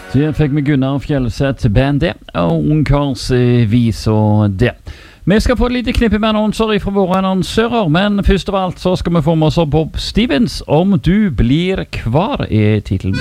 Det fikk vi Gunnar Fjellseth band det, og ungkarsvis og det. Vi skal få et lite knippe med annonser fra våre annonsører, men først av alt så skal vi få med oss Bob Stevens, Om du blir kvar, er titelen.